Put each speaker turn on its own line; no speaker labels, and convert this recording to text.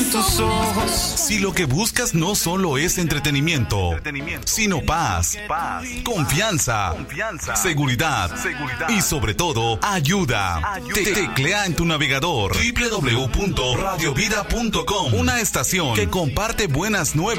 tus ojos.
Si lo que buscas no solo es entretenimiento, sino paz, confianza, seguridad y sobre todo ayuda. Teclea en tu navegador www.radiovida.com, una estación que comparte buenas nuevas